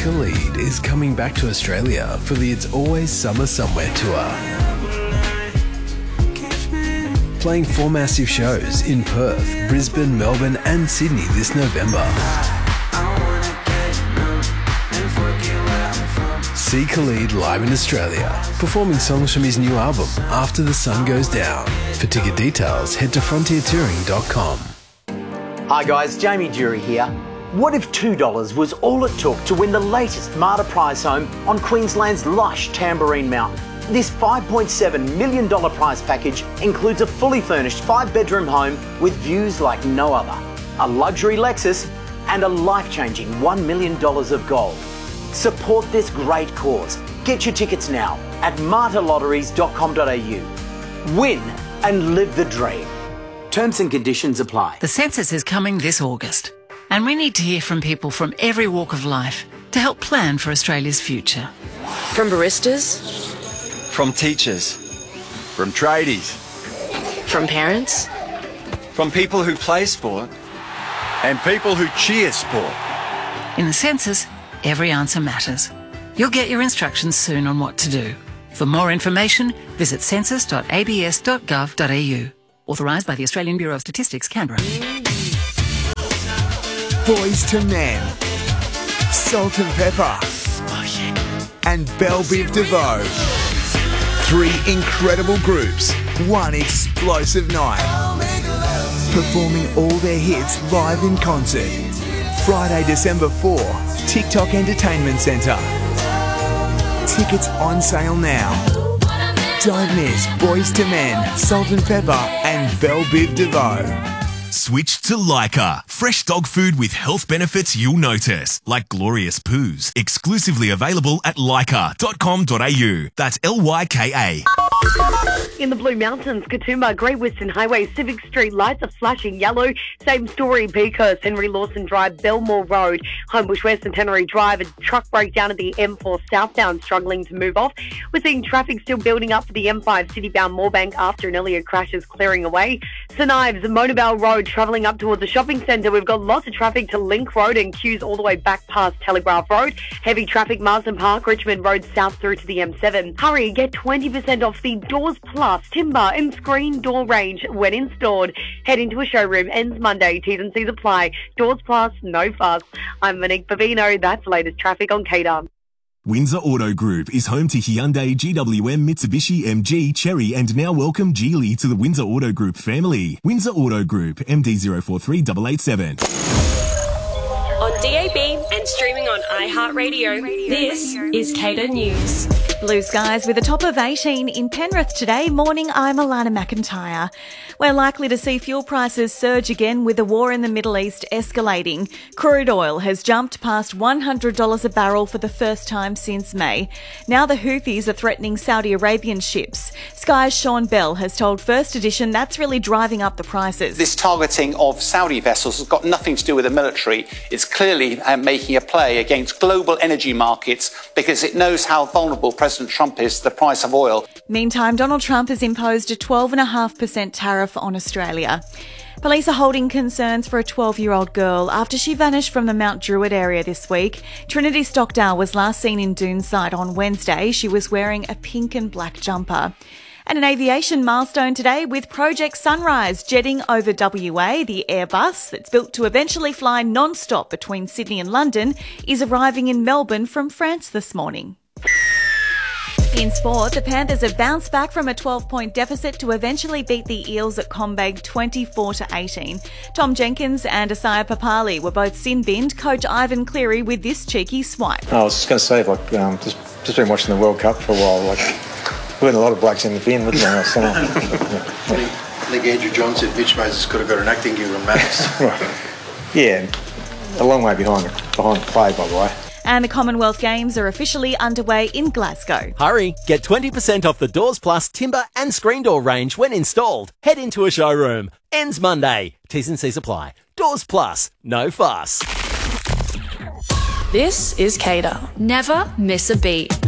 Khalid is coming back to Australia for the It's Always Summer Somewhere tour. Playing 4 massive shows in Perth, Brisbane, Melbourne and Sydney this November. See Khalid live in Australia, performing songs from his new album, After the Sun Goes Down. For ticket details, head to frontiertouring.com. Hi guys, Jamie Dury here. What if $2 was all it took to win the latest Marta prize home on Queensland's lush Tamborine Mountain? This $5.7 million prize package includes a fully furnished 5-bedroom home with views like no other, a luxury Lexus and a life-changing $1 million of gold. Support this great cause. Get your tickets now at martalotteries.com.au. Win and live the dream. Terms and conditions apply. The census is coming this August, and we need to hear from people from every walk of life to help plan for Australia's future. From baristas, from teachers, from tradies, from parents, from people who play sport, and people who cheer sport. In the census, every answer matters. You'll get your instructions soon on what to do. For more information, visit census.abs.gov.au. Authorised by the Australian Bureau of Statistics, Canberra. Boys to Men, Salt and Pepper, and Belle Biv DeVoe. 3 incredible groups, 1 explosive night. Performing all their hits live in concert. Friday, December 4, TikTok Entertainment Centre. Tickets on sale now. Don't miss Boys to Men, Salt and Pepper and Belle Biv DeVoe. Switch to Lyka. Fresh dog food with health benefits you'll notice, like glorious poos. Exclusively available at lyka.com.au. That's Lyka. In the Blue Mountains, Katoomba, Great Western Highway, Civic Street, lights are flashing yellow. Same story, Beakhurst, Henry Lawson Drive, Belmore Road, Homebush West, Centenary Drive. A truck breakdown at the M4 southbound, struggling to move off. We're seeing traffic still building up for the M5 citybound Moorebank after an earlier crash is clearing away. St Ives, Monabel Road, travelling up towards the shopping centre. We've got lots of traffic to Link Road and queues all the way back past Telegraph Road. Heavy traffic, Marsden Park, Richmond Road south through to the M7. Hurry, get 20% off the Doors Plus timber and screen door range when installed. Head into a showroom. Ends Monday. T's and C's apply. Doors Plus, no fuss. I'm Monique Bavino. That's the latest traffic on KDAR. Windsor Auto Group is home to Hyundai, GWM, Mitsubishi, MG, Chery and now welcome Geely to the Windsor Auto Group family. Windsor Auto Group, MD043887. On DAB and streaming on iHeartRadio, this is KDAR News. Blue skies with a top of 18 in Penrith today. Morning, I'm Alana McIntyre. We're likely to see fuel prices surge again with the war in the Middle East escalating. Crude oil has jumped past $100 a barrel for the first time since May. Now the Houthis are threatening Saudi Arabian ships. Sky's Sean Bell has told First Edition that's really driving up the prices. This targeting of Saudi vessels has got nothing to do with the military. It's clearly making a play against global energy markets because it knows how vulnerable President Trump is to the price of oil. Meantime, Donald Trump has imposed a 12.5% tariff on Australia. Police are holding concerns for a 12-year-old girl after she vanished from the Mount Druitt area this week. Trinity Stockdale was last seen in Doonside on Wednesday. She was wearing a pink and black jumper. And an aviation milestone today with Project Sunrise jetting over WA. The Airbus that's built to eventually fly non-stop between Sydney and London is arriving in Melbourne from France this morning. In sport, the Panthers have bounced back from a 12-point deficit to eventually beat the Eels at CommBank 24-18. Tom Jenkins and Isaiah Papali were both sin-binned. Coach Ivan Cleary with this cheeky swipe. I was just going to say, just been watching the World Cup for a while. We had a lot of blokes in the bin, wasn't there? I think Andrew John said Mitch Moses could have got an acting gig on Max. Yeah, a long way behind the play, by the way. And the Commonwealth Games are officially underway in Glasgow. Hurry, get 20% off the Doors Plus timber and screen door range when installed. Head into a showroom. Ends Monday. T's and C's apply. Doors Plus, no fuss. This is KDAR. Never miss a beat.